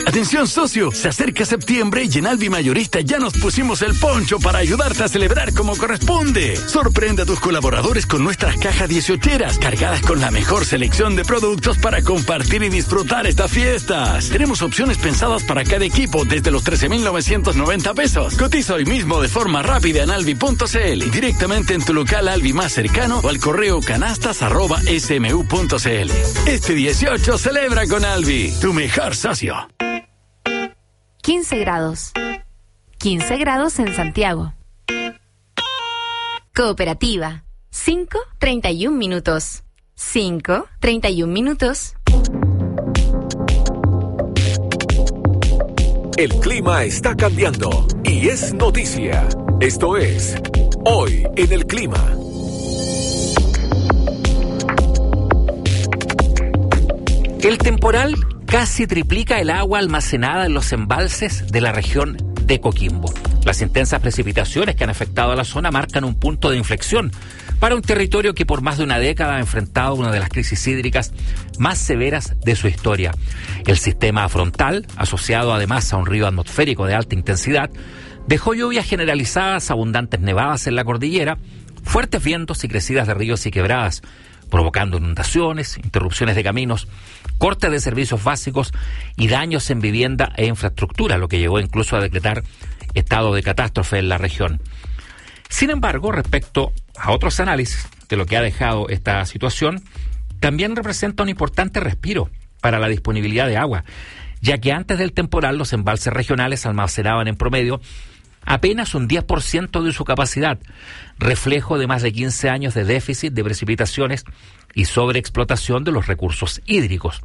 Atención socio, se acerca septiembre y en Alvi Mayorista ya nos pusimos el poncho para ayudarte a celebrar como corresponde. Sorprende a tus colaboradores con nuestras cajas 18eras cargadas con la mejor selección de productos para compartir y disfrutar estas fiestas. Tenemos opciones pensadas para cada equipo desde los 13,990 pesos. Cotiza hoy mismo de forma rápida en alvi.cl, directamente en tu local Alvi más cercano o al correo canastas@smu.cl. Este 18 celebra con Alvi, tu mejor socio. 15 grados. 15 grados en Santiago. Cooperativa. 5:31 minutos. 5:31 minutos. El clima está cambiando y es noticia. Esto es Hoy en el Clima. El temporal casi triplica el agua almacenada en los embalses de la región de Coquimbo. Las intensas precipitaciones que han afectado a la zona marcan un punto de inflexión para un territorio que por más de una década ha enfrentado una de las crisis hídricas más severas de su historia. El sistema frontal, asociado además a un río atmosférico de alta intensidad, dejó lluvias generalizadas, abundantes nevadas en la cordillera, fuertes vientos y crecidas de ríos y quebradas, provocando inundaciones, interrupciones de caminos, cortes de servicios básicos y daños en vivienda e infraestructura, lo que llegó incluso a decretar estado de catástrofe en la región. Sin embargo, respecto a otros análisis de lo que ha dejado esta situación, también representa un importante respiro para la disponibilidad de agua, ya que antes del temporal los embalses regionales almacenaban en promedio apenas un 10% de su capacidad, reflejo de más de 15 años de déficit de precipitaciones y sobreexplotación de los recursos hídricos.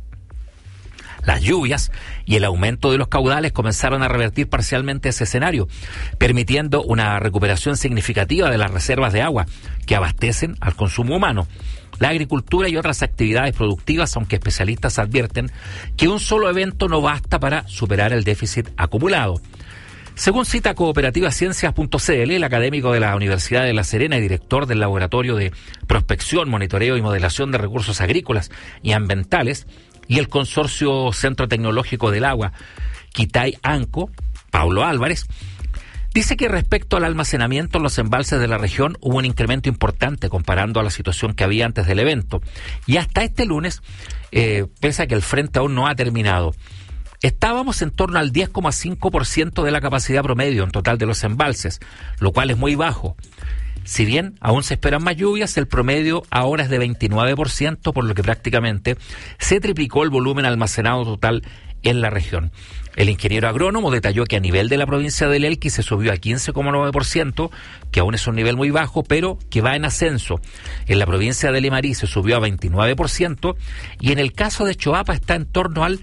Las lluvias y el aumento de los caudales comenzaron a revertir parcialmente ese escenario, permitiendo una recuperación significativa de las reservas de agua que abastecen al consumo humano, la agricultura y otras actividades productivas, aunque especialistas advierten que un solo evento no basta para superar el déficit acumulado. Según cita cooperativaciencias.cl, el académico de la Universidad de La Serena y director del Laboratorio de Prospección, Monitoreo y Modelación de Recursos Agrícolas y Ambientales y el Consorcio Centro Tecnológico del Agua, Quitay Anco, Paulo Álvarez, dice que respecto al almacenamiento en los embalses de la región hubo un incremento importante comparando a la situación que había antes del evento. Y hasta este lunes, pese a que el frente aún no ha terminado, estábamos en torno al 10,5% de la capacidad promedio en total de los embalses, lo cual es muy bajo. Si bien aún se esperan más lluvias, el promedio ahora es de 29%, por lo que prácticamente se triplicó el volumen almacenado total en la región. El ingeniero agrónomo detalló que a nivel de la provincia del Elqui se subió a 15,9%, que aún es un nivel muy bajo, pero que va en ascenso. En la provincia de Limarí se subió a 29% y en el caso de Choapa está en torno al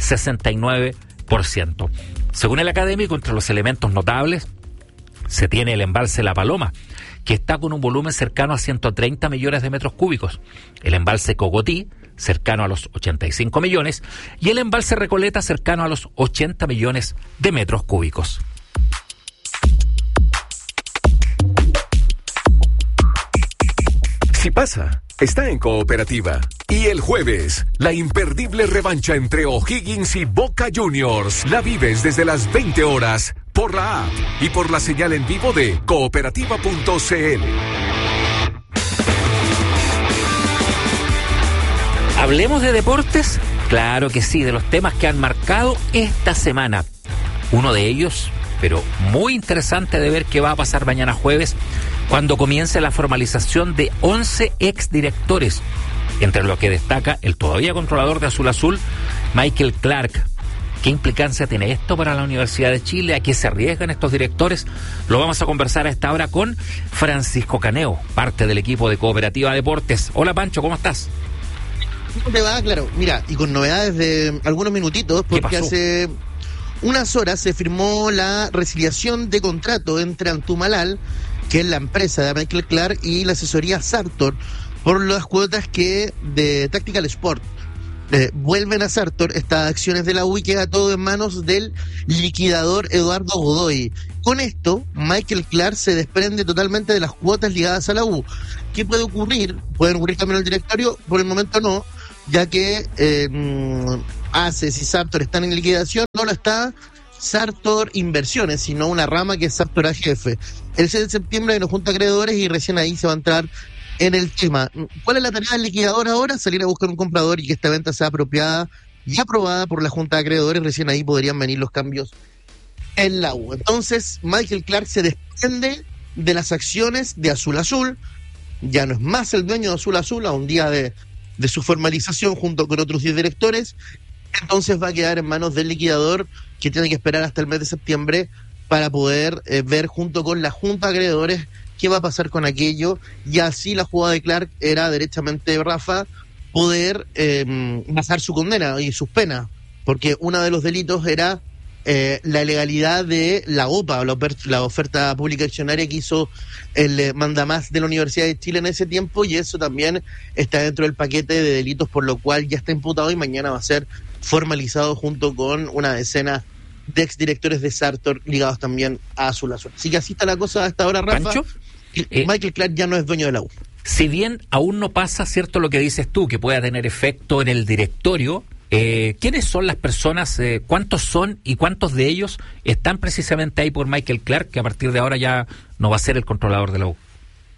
69%. Según el académico, entre los elementos notables se tiene el embalse La Paloma, que está con un volumen cercano a 130 millones de metros cúbicos, el embalse Cogotí, cercano a los 85 millones, y el embalse Recoleta, cercano a los 80 millones de metros cúbicos. Si pasa, está en Cooperativa. Y el jueves, la imperdible revancha entre O'Higgins y Boca Juniors. La vives desde las 20 horas por la app y por la señal en vivo de cooperativa.cl. ¿Hablemos de deportes? Claro que sí, de los temas que han marcado esta semana. Uno de ellos, pero muy interesante de ver qué va a pasar mañana jueves, cuando comience la formalización de 11 exdirectores, entre los que destaca el todavía controlador de Azul Azul, Michael Clark. ¿Qué implicancia tiene esto para la Universidad de Chile? ¿A qué se arriesgan estos directores? Lo vamos a conversar a esta hora con Francisco Caneo, parte del equipo de Cooperativa Deportes. Hola Pancho, ¿cómo estás? ¿Cómo te va? Claro, mira, y con novedades de algunos minutitos, porque hace unas horas se firmó la resiliación de contrato entre Antumalal, que es la empresa de Michael Clark, y la asesoría Sartor, por las cuotas que de Tactical Sport vuelven a Sartor. Estas acciones de la U y queda todo en manos del liquidador Eduardo Godoy. Con esto, Michael Clark se desprende totalmente de las cuotas ligadas a la U. ¿Qué puede ocurrir? Pueden ocurrir cambios en el directorio, por el momento no, ya que ACES y Sartor están en liquidación, no solo está Sartor Inversiones, sino una rama que es Sartor AGF. El 6 de septiembre hay una junta de acreedores y recién ahí se va a entrar en el tema. ¿Cuál es la tarea del liquidador ahora? Salir a buscar un comprador y que esta venta sea apropiada y aprobada por la junta de acreedores. Recién ahí podrían venir los cambios en la U. Entonces, Michael Clark se desprende de las acciones de Azul Azul. Ya no es más el dueño de Azul Azul a un día de su formalización junto con otros 10 directores. Entonces va a quedar en manos del liquidador, que tiene que esperar hasta el mes de septiembre para poder ver junto con la junta de acreedores qué va a pasar con aquello. Y así la jugada de Clark era derechamente, Rafa, poder bajar su condena y sus penas, porque uno de los delitos era la ilegalidad de la OPA, la oferta pública accionaria que hizo el mandamás de la Universidad de Chile en ese tiempo, y eso también está dentro del paquete de delitos, por lo cual ya está imputado y mañana va a ser formalizado junto con una decena de exdirectores de Sartor ligados también a Azul Azul. Así que así está la cosa hasta ahora, Rafa. ¿Pancho? Michael Clark ya no es dueño de la U. Si bien aún no pasa, cierto, lo que dices tú, que pueda tener efecto en el directorio, ¿quiénes son las personas, cuántos son y cuántos de ellos están precisamente ahí por Michael Clark, que a partir de ahora ya no va a ser el controlador de la U?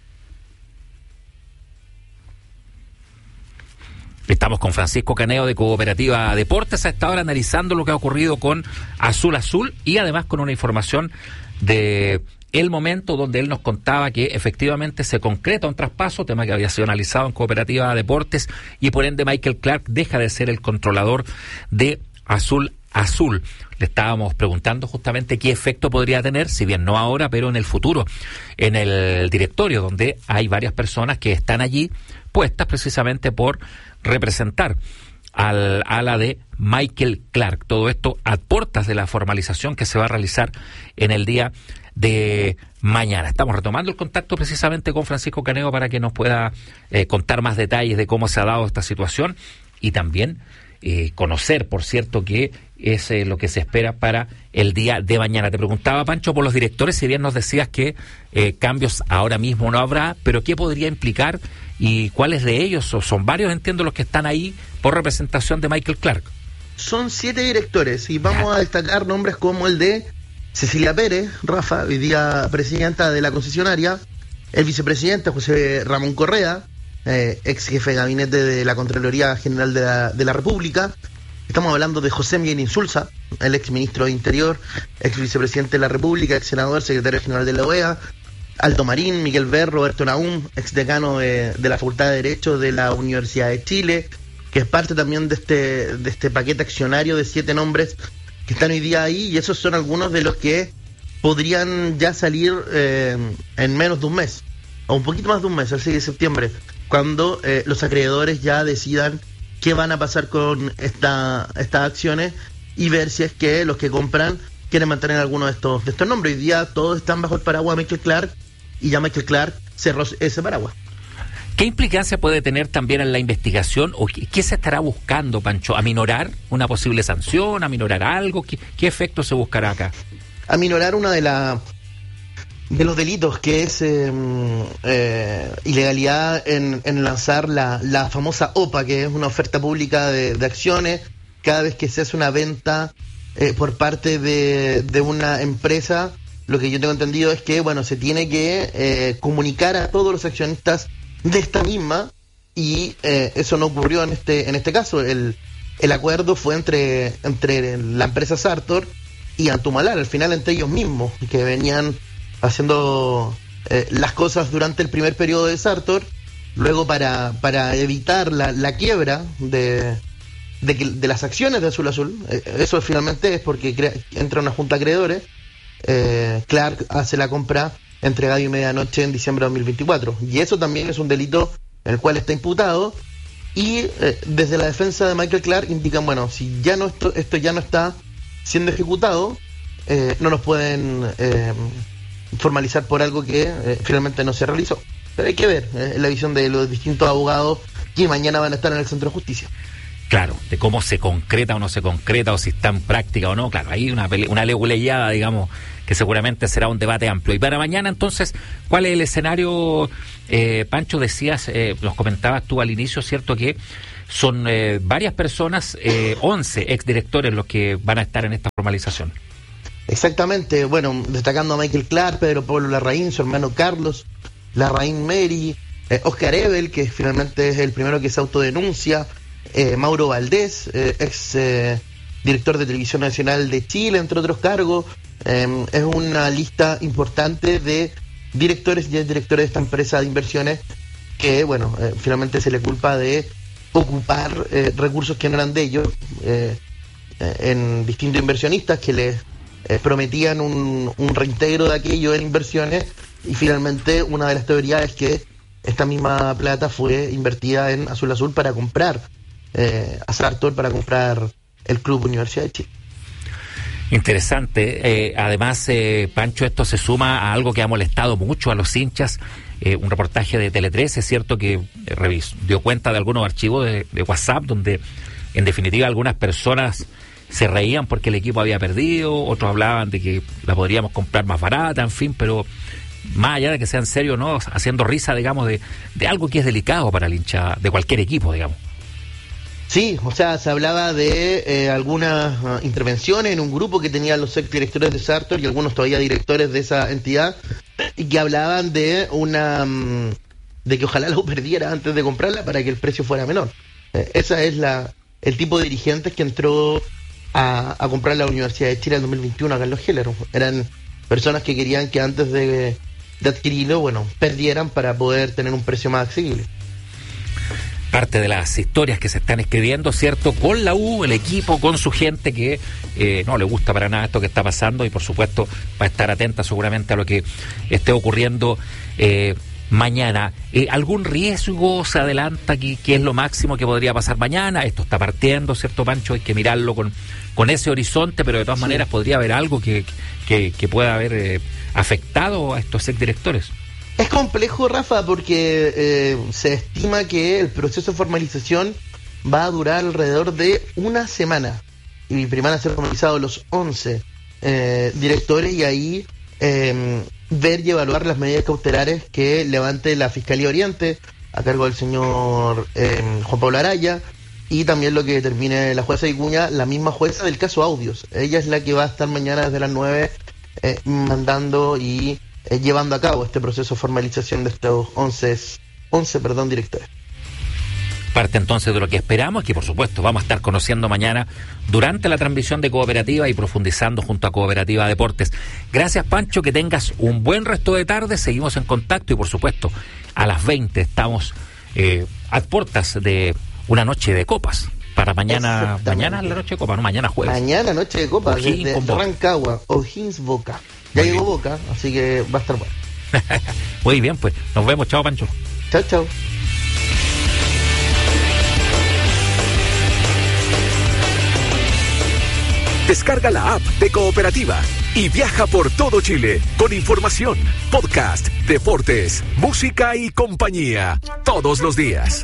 Estamos con Francisco Caneo de Cooperativa Deportes a esta hora analizando lo que ha ocurrido con Azul Azul y además con una información de el momento donde él nos contaba que efectivamente se concreta un traspaso, tema que había sido analizado en Cooperativa Deportes, y por ende Michael Clark deja de ser el controlador de Azul Azul. Le estábamos preguntando justamente qué efecto podría tener, si bien no ahora, pero en el futuro, en el directorio, donde hay varias personas que están allí puestas precisamente por representar al ala de Michael Clark. Todo esto a puertas de la formalización que se va a realizar en el día de mañana. Estamos retomando el contacto precisamente con Francisco Caneo para que nos pueda contar más detalles de cómo se ha dado esta situación y también conocer, por cierto, qué es lo que se espera para el día de mañana. Te preguntaba, Pancho, por los directores, si bien nos decías que cambios ahora mismo no habrá, pero ¿qué podría implicar y cuáles de ellos? O son varios, entiendo, los que están ahí por representación de Michael Clark. Son 7 directores y vamos a destacar nombres como el de Cecilia Pérez, Rafa, hoy día presidenta de la concesionaria, el vicepresidente José Ramón Correa, ex jefe de gabinete de la Contraloría General de la República. Estamos hablando de José Miguel Insulza, el ex ministro de Interior, ex vicepresidente de la República, ex senador, secretario general de la OEA, Aldo Marín, Miguel Ver, Roberto Naum, ex decano de la Facultad de Derecho de la Universidad de Chile, que es parte también de este paquete accionario de 7 nombres que están hoy día ahí, y esos son algunos de los que podrían ya salir en menos de un mes, o un poquito más de un mes, el 6 de septiembre, cuando los acreedores ya decidan qué van a pasar con estas acciones y ver si es que los que compran quieren mantener alguno de estos nombres. Hoy día todos están bajo el paraguas de Michael Clark y ya Michael Clark cerró ese paraguas. ¿Qué implicancia puede tener también en la investigación o qué se estará buscando, Pancho? ¿Aminorar una posible sanción? ¿Aminorar algo? ¿Qué efecto se buscará acá? Aminorar una de los delitos, que es ilegalidad en lanzar la famosa OPA, que es una oferta pública de acciones. Cada vez que se hace una venta por parte de una empresa, lo que yo tengo entendido es que, bueno, se tiene que comunicar a todos los accionistas de esta misma, y eso no ocurrió en este caso. El acuerdo fue entre la empresa Sartor y Antumalal, al final entre ellos mismos, que venían haciendo las cosas durante el primer periodo de Sartor. Luego, para evitar la quiebra de las acciones de Azul Azul, eso finalmente es porque entra una junta de acreedores. Clark hace la compra entre gallo y medianoche en diciembre de 2024, y eso también es un delito en el cual está imputado, y desde la defensa de Michael Clark indican, bueno, si ya no esto ya no está siendo ejecutado, no nos pueden formalizar por algo que finalmente no se realizó. Pero hay que ver la visión de los distintos abogados que mañana van a estar en el Centro de Justicia. Claro, de cómo se concreta o no se concreta, o si está en práctica o no. Claro, hay una leguleyada, digamos, que seguramente será un debate amplio. Y para mañana, entonces, ¿cuál es el escenario? Pancho, decías, nos comentabas tú al inicio, ¿cierto?, que son varias personas, 11 exdirectores los que van a estar en esta formalización. Exactamente, bueno, destacando a Michael Clark, Pedro Pablo Larraín, su hermano Carlos Larraín Meri, Oscar Ebel, que finalmente es el primero que se autodenuncia, Mauro Valdés, ex director de Televisión Nacional de Chile, entre otros cargos. Es una lista importante de directores y exdirectores de esta empresa de inversiones que, bueno, finalmente se le culpa de ocupar recursos que no eran de ellos en distintos inversionistas que les prometían un reintegro de aquello en inversiones, y finalmente una de las teorías es que esta misma plata fue invertida en Azul Azul para comprar a Sartor, para comprar el Club Universidad de Chile. Interesante. Además, Pancho, esto se suma a algo que ha molestado mucho a los hinchas. Un reportaje de Tele 13, es cierto que dio cuenta de algunos archivos de WhatsApp donde en definitiva algunas personas se reían porque el equipo había perdido, otros hablaban de que la podríamos comprar más barata, en fin, pero más allá de que sean serios, ¿no? Haciendo risa, digamos, de algo que es delicado para el hincha de cualquier equipo, digamos. Sí, o sea, se hablaba de algunas intervenciones en un grupo que tenían los exdirectores de Sartor y algunos todavía directores de esa entidad, y que hablaban de de que ojalá la U perdiera antes de comprarla para que el precio fuera menor. Esa es el tipo de dirigentes que entró a comprar la Universidad de Chile en 2021 a Carlos Heller. Eran personas que querían que antes de adquirirlo, bueno, perdieran para poder tener un precio más accesible. Parte de las historias que se están escribiendo, ¿cierto? Con la U, el equipo, con su gente que no le gusta para nada esto que está pasando, y por supuesto va a estar atenta seguramente a lo que esté ocurriendo mañana. ¿Algún riesgo se adelanta? ¿Qué es lo máximo que podría pasar mañana? Esto está partiendo, ¿cierto, Pancho? Hay que mirarlo con ese horizonte, pero de todas maneras podría haber algo que pueda haber afectado a estos exdirectores. Es complejo, Rafa, porque se estima que el proceso de formalización va a durar alrededor de una semana. Y primero van a ser formalizados los 11 directores, y ahí ver y evaluar las medidas cautelares que levante la Fiscalía Oriente a cargo del señor Juan Pablo Araya, y también lo que determine la jueza Vicuña, la misma jueza del caso Audios. Ella es la que va a estar mañana desde las 9 mandando y llevando a cabo este proceso de formalización de estos 11 directores. Parte entonces de lo que esperamos, que por supuesto vamos a estar conociendo mañana durante la transmisión de Cooperativa y profundizando junto a Cooperativa Deportes. Gracias, Pancho, que tengas un buen resto de tarde, seguimos en contacto, y por supuesto a las 20 estamos a puertas de una noche de copas. Para mañana la noche de copas, no, mañana jueves. Mañana noche de copas, desde Rancagua, O'Higgins Boca. Ya llegó Boca, así que va a estar bueno. Muy bien, pues nos vemos. Chao, Pancho. Chao, chao. Descarga la app de Cooperativa y viaja por todo Chile con información, podcast, deportes, música y compañía todos los días.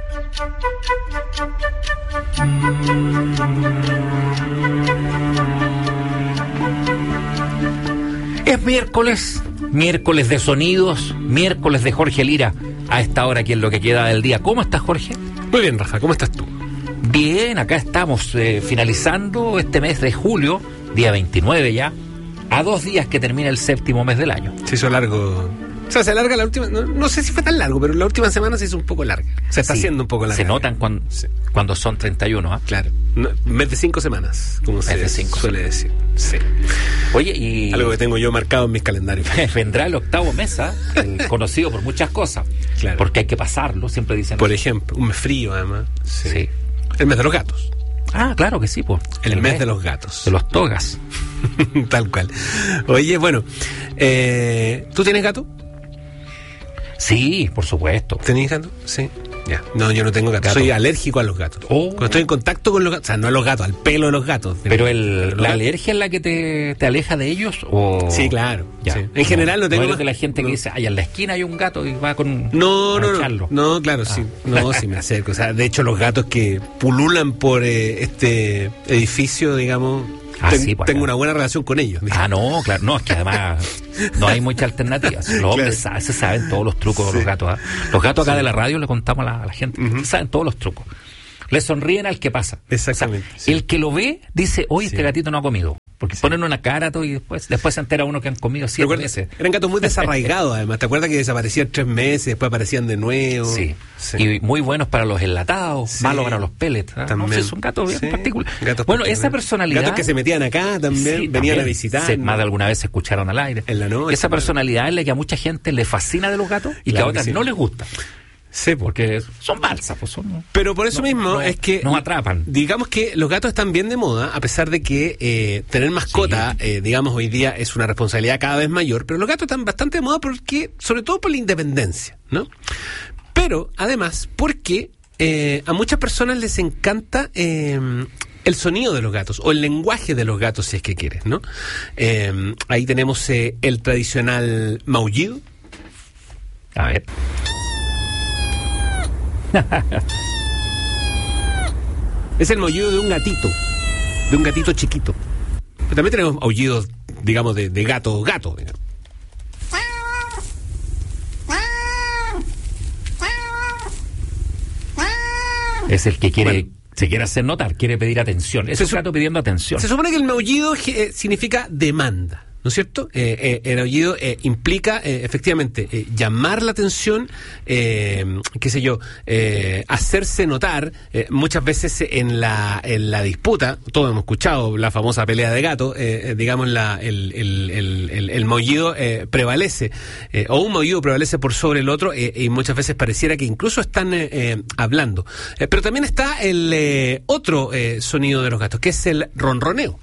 Es miércoles de sonidos, miércoles de Jorge Lira, a esta hora aquí en lo que queda del día. ¿Cómo estás, Jorge? Muy bien, Rafa, ¿cómo estás tú? Bien, acá estamos finalizando este mes de julio, día 29 ya, a 2 días que termina el 7º mes del año. Se hizo largo. O sea, se alarga la última, no sé si fue tan largo, pero la última semana se hizo un poco larga. Se está haciendo un poco larga. Se notan cuando son 31, ¿ah? Claro. Mes de 5 semanas, como se suele decir. Sí. Oye, y... algo que tengo yo marcado en mis calendarios. Vendrá el 8º mes, conocido por muchas cosas. Claro. Porque hay que pasarlo, siempre dicen. Por ejemplo, un mes frío, además. Sí. El mes de los gatos. Ah, claro que sí, pues. El mes de los gatos. De los togas. Tal cual. Oye, bueno, ¿tú tienes gato? Sí, por supuesto. ¿Tenés gato? Sí. Ya. No, yo no tengo gato. Soy alérgico a los gatos. Cuando estoy en contacto con los gatos, o sea, no a los gatos, al pelo de los gatos. Pero la alergia es la que te aleja de ellos, ¿o? Sí, claro. Ya. Sí. En general no tengo. No eres de la gente que dice, ay, en la esquina hay un gato y va con. No, claro, sí. No, sí me acerco. O sea, de hecho, los gatos que pululan por este edificio, digamos. Tengo una buena relación con ellos. No, claro, no, es que además no hay muchas alternativas. Los hombres se saben todos los trucos de los gatos. Los gatos acá de la radio le contamos a la gente, saben todos los trucos. Le sonríen al que pasa. Exactamente. O sea, el que lo ve dice, oye, este gatito no ha comido. Porque ponen una cara todo y después se entera uno que han comido 7 meses. Eran gatos muy desarraigados, además. ¿Te acuerdas que desaparecían 3 meses, después aparecían de nuevo? Sí. Y muy buenos para los enlatados, malos para los pellets. También. No sé, son gatos bien particulares. Bueno, esa personalidad... Gatos que se metían acá también, venían a visitar. Más de alguna vez se escucharon al aire. En la noche. Esa personalidad es la que a mucha gente le fascina de los gatos y que a otras no les gusta. Sí, porque son balsas, pues son. Pero por eso mismo es que nos atrapan. Digamos que los gatos están bien de moda, a pesar de que tener mascota, digamos, hoy día es una responsabilidad cada vez mayor, pero los gatos están bastante de moda porque, sobre todo por la independencia, ¿no? Pero, además, porque a muchas personas les encanta el sonido de los gatos, o el lenguaje de los gatos, si es que quieres, ¿no? Ahí tenemos el tradicional maullido. A ver. Es el maullido de un gatito chiquito. Pero también tenemos aullidos, digamos, de gato, digamos. Es el que se quiere hacer notar, quiere pedir atención. Es un gato pidiendo atención. Se supone que el maullido significa demanda, ¿no es cierto? El aullido implica efectivamente llamar la atención, qué sé yo, hacerse notar. Muchas veces en la disputa, todos hemos escuchado la famosa pelea de gato, digamos, el maullido prevalece, o un maullido prevalece por sobre el otro, y muchas veces pareciera que incluso están hablando. Pero también está el otro sonido de los gatos, que es el ronroneo.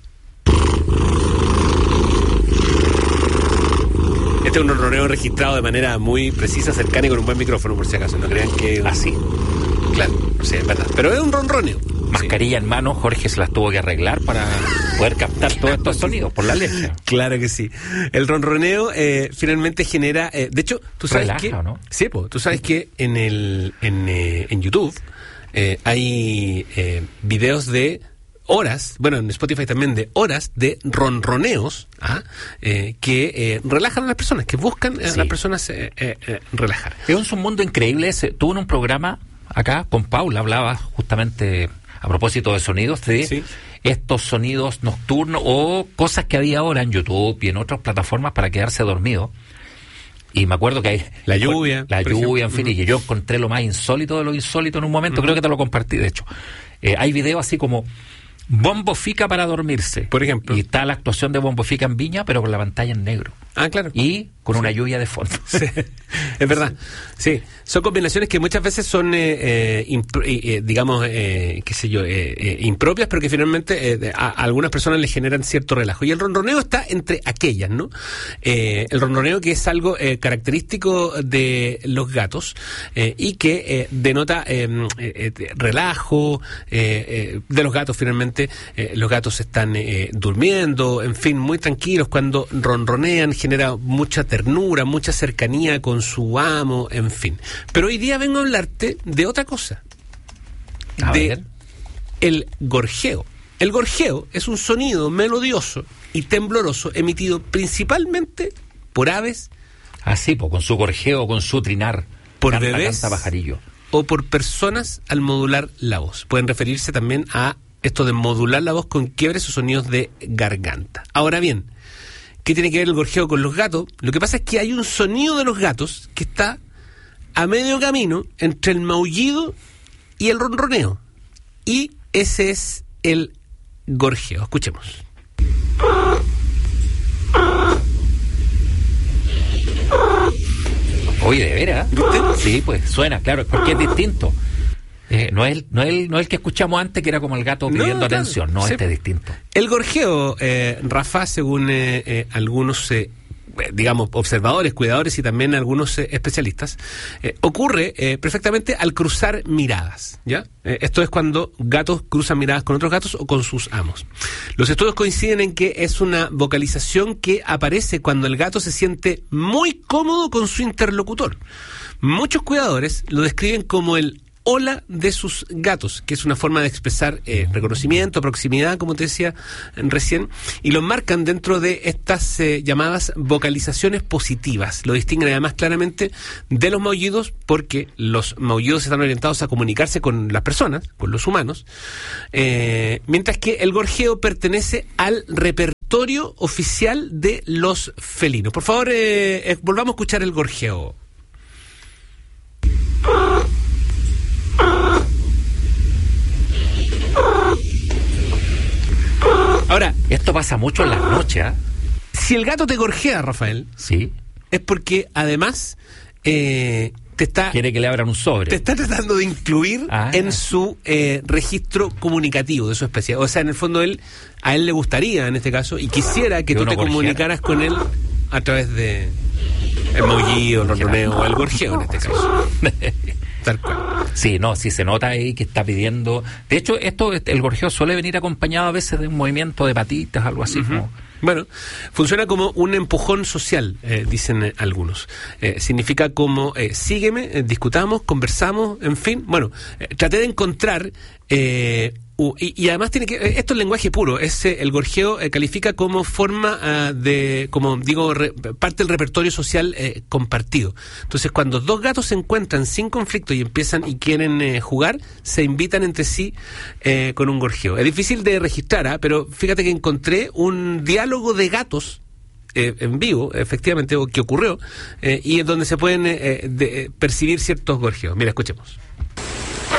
Este es un ronroneo registrado de manera muy precisa, cercana y con un buen micrófono, por si acaso. No crean que así. Claro, sí, es verdad. Pero es un ronroneo. Mascarilla en mano, Jorge se las tuvo que arreglar para poder captar todos estos sonidos por la leche. Claro que sí. El ronroneo finalmente genera... de hecho, tú sabes que... ¿no? Sí, tú sabes que en YouTube hay videos de horas, bueno, en Spotify también, de horas de ronroneos que relajan a las personas, que buscan a las personas relajar. Es un mundo increíble ese. Tuve en un programa acá con Paula, hablaba justamente a propósito de sonidos, de estos sonidos nocturnos o cosas que había ahora en YouTube y en otras plataformas para quedarse dormido. Y me acuerdo que hay la lluvia, en fin, y que yo encontré lo más insólito de lo insólito en un momento, creo que te lo compartí, de hecho. Hay videos así como Bombo Fica para dormirse, por ejemplo, y está la actuación de Bombo Fica en Viña, pero con la pantalla en negro. Ah, claro. Y con una lluvia de fondo. Sí. Es verdad. Sí. Son combinaciones que muchas veces son, digamos, qué sé yo, impropias, pero que finalmente a algunas personas les generan cierto relajo. Y el ronroneo está entre aquellas, ¿no? El ronroneo, que es algo característico de los gatos y que denota relajo de los gatos. Finalmente, los gatos están durmiendo, en fin, muy tranquilos. Cuando ronronean, genera mucha ternura, mucha cercanía con su amo, en fin. Pero hoy día vengo a hablarte de otra cosa. El gorjeo. El gorjeo es un sonido melodioso y tembloroso emitido principalmente por aves. Así, con su gorjeo, con su trinar. Por bebés pajarillo. O por personas al modular la voz. Pueden referirse también a esto de modular la voz con quiebres o sonidos de garganta. Ahora bien, ¿qué tiene que ver el gorjeo con los gatos? Lo que pasa es que hay un sonido de los gatos que está a medio camino entre el maullido y el ronroneo. Y ese es el gorjeo. Escuchemos. Oye, ¿de veras? ¿Viste? Sí, pues suena, claro, porque es distinto. No es el que escuchamos antes, que era como el gato pidiendo atención. No, este es distinto. El gorjeo, Rafa, según algunos, digamos, observadores, cuidadores y también algunos especialistas, ocurre perfectamente al cruzar miradas, ¿ya? Esto es cuando gatos cruzan miradas con otros gatos o con sus amos. Los estudios coinciden en que es una vocalización que aparece cuando el gato se siente muy cómodo con su interlocutor. Muchos cuidadores lo describen como el hola de sus gatos, que es una forma de expresar reconocimiento, proximidad, como te decía recién, y lo marcan dentro de estas llamadas vocalizaciones positivas. Lo distinguen además claramente de los maullidos, porque los maullidos están orientados a comunicarse con las personas, con los humanos, mientras que el gorjeo pertenece al repertorio oficial de los felinos. Por favor, volvamos a escuchar el gorjeo. Ahora, esto pasa mucho en las noches, ¿eh? Si el gato te gorjea, Rafael, sí, es porque además quiere que le abran un sobre. Te está tratando de incluir en su registro comunicativo de su especie. O sea, en el fondo a él le gustaría, en este caso, y quisiera que tú te comunicaras con él a través de el maullido, el ronroneo o el gorjeo, en este caso. Tal cual. Sí, se nota ahí que está pidiendo. De hecho, el gorjeo suele venir acompañado a veces de un movimiento de patitas, algo así. Como... Bueno, funciona como un empujón social, dicen algunos. Significa como sígueme, discutamos, conversamos, en fin. Bueno, traté de encontrar... y además tiene que esto es lenguaje puro. El gorjeo califica como forma como digo, parte del repertorio social compartido. Entonces, cuando dos gatos se encuentran sin conflicto y empiezan y quieren jugar, se invitan entre sí con un gorjeo. Es difícil de registrar, pero fíjate que encontré un diálogo de gatos en vivo, efectivamente, que ocurrió, y en donde se pueden percibir ciertos gorjeos. Mira, escuchemos.